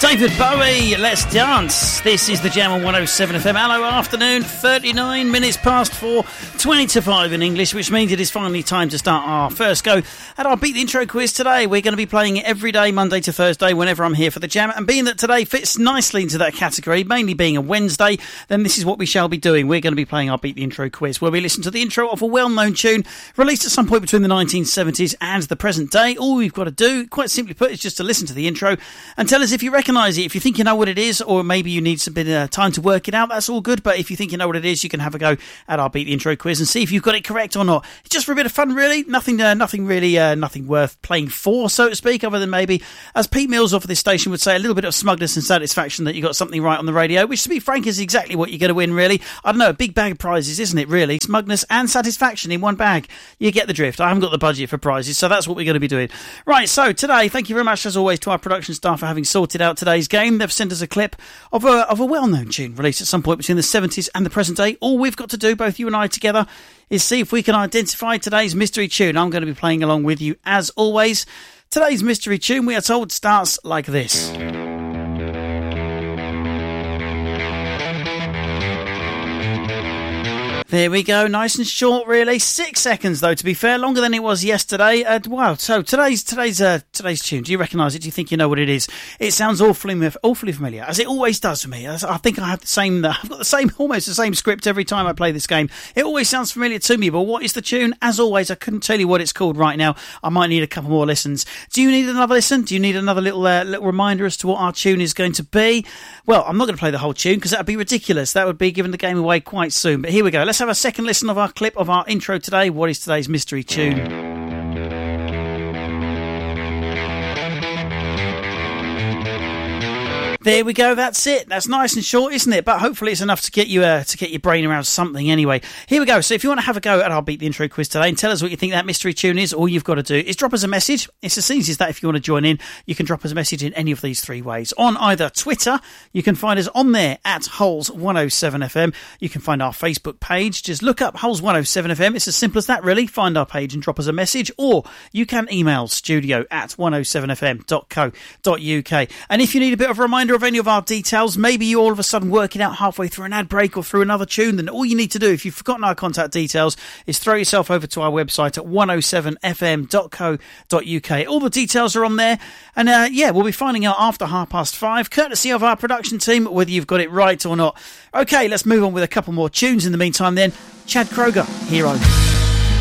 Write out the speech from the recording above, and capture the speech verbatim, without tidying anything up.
David Bowie, Let's Dance. This is the Jam on one oh seven F M. Hello, afternoon, thirty-nine minutes past four, twenty to five in English, which means it is finally time to start our first go at our Beat the Intro quiz today. We're going to be playing it every day, Monday to Thursday, whenever I'm here for the Jam. And being that today fits nicely into that category, mainly being a Wednesday, then this is what we shall be doing. We're going to be playing our Beat the Intro quiz, where we listen to the intro of a well-known tune released at some point between the nineteen seventies and the present day. All we've got to do, quite simply put, is just to listen to the intro and tell us if you recognise it. If you think you know what it is, or maybe you need some bit of time to work it out, that's all good. But if you think you know what it is, you can have a go at our Beat the Intro quiz and see if you've got it correct or not. It's just for a bit of fun, really. Nothing, uh, nothing really, uh, nothing worth playing for, so to speak, other than maybe, as Pete Mills off of this station would say, a little bit of smugness and satisfaction that you got something right on the radio, which, to be frank, is exactly what you're going to win, really. I don't know, a big bag of prizes, isn't it, really? Smugness and satisfaction in one bag. You get the drift. I haven't got the budget for prizes, so that's what we're going to be doing. Right, so today, thank you very much, as always, to our production staff for having sorted out today's game. They've sent us a clip of a, of a well-known tune released at some point between the seventies and the present day. All we've got to do, both you and I together, is see if we can identify today's mystery tune. I'm going to be playing along with you, as always. Today's mystery tune, we are told, starts like this. There we go, nice and short, really. Six seconds, though, to be fair, longer than it was yesterday. Uh, wow, so today's today's uh, today's tune. Do you recognise it? Do you think you know what it is? It sounds awfully awfully familiar, as it always does for me. I think I have the same. I've got the same, almost the same script every time I play this game. It always sounds familiar to me. But what is the tune? As always, I couldn't tell you what it's called right now. I might need a couple more listens. Do you need another listen? Do you need another little uh, little reminder as to what our tune is going to be? Well, I'm not going to play the whole tune because that would be ridiculous. That would be giving the game away quite soon. But here we go. Let's have a second listen of our clip of our intro today. What is today's mystery tune? There we go, that's it. That's nice and short, isn't it? But hopefully it's enough to get you uh, to get your brain around something anyway. Here we go. So if you want to have a go at our Beat the Intro quiz today and tell us what you think that mystery tune is, all you've got to do is drop us a message. It's as easy as that. If you want to join in, you can drop us a message in any of these three ways. On either Twitter, you can find us on there at Holes one oh seven F M. You can find our Facebook page. Just look up Holes one oh seven F M. It's as simple as that, really. Find our page and drop us a message. Or you can email studio at one oh seven f m dot co dot u k. And if you need a bit of a reminder of any of our details, maybe you all of a sudden work it out halfway through an ad break or through another tune, then all you need to do, if you've forgotten our contact details, is throw yourself over to our website at one oh seven f m dot co dot u k. All the details are on there, and uh, yeah, we'll be finding out after half past five, courtesy of our production team, whether you've got it right or not. Okay, let's move on with a couple more tunes in the meantime then. Chad Kroger, Hero.